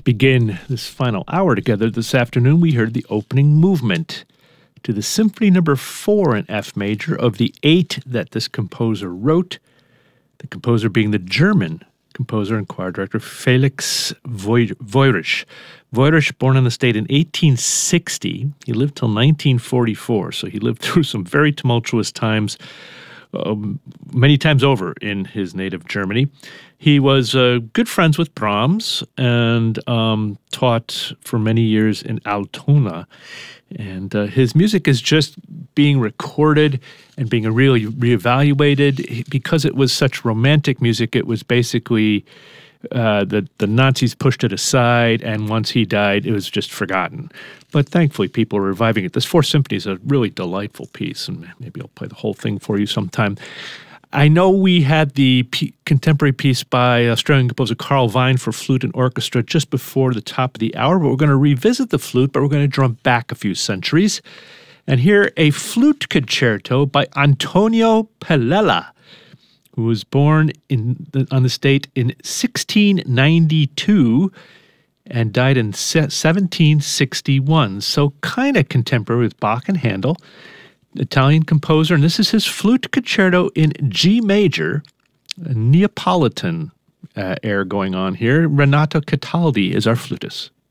To begin this final hour together this afternoon, we heard the opening movement to the Symphony No. 4 in F major of the 8 that this composer wrote, the composer being the German composer and choir director Felix Weyrich. Weyrich, born in the state in 1860, he lived till 1944, so he lived through some very tumultuous times, many times over in his native Germany. He was good friends with Brahms and taught for many years in Altona. And his music is just being recorded and being really reevaluated. Because it was such romantic music, it was basically the Nazis pushed it aside, and once he died, it was just forgotten. But thankfully, people are reviving it. This Fourth Symphony is a really delightful piece, and maybe I'll play the whole thing for you sometime. I know we had the contemporary piece by Australian composer Carl Vine for flute and orchestra just before the top of the hour, but we're going to revisit the flute, but we're going to jump back a few centuries and hear a flute concerto by Antonio Pellella, who was born on the state in 1692 and died in 1761, so kind of contemporary with Bach and Handel. Italian composer, and this is his flute concerto in G major, a Neapolitan air going on here. Renato Cataldi is our flutist.